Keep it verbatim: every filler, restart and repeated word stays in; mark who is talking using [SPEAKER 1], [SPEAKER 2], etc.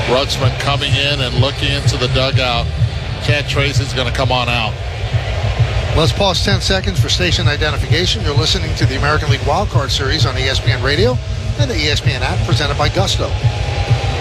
[SPEAKER 1] Rutzman coming in and looking into the dugout. Chad Tracy's going to come on out.
[SPEAKER 2] Let's pause ten seconds for station identification. You're listening to the American League Wildcard Series on E S P N Radio and the E S P N app, presented by Gusto.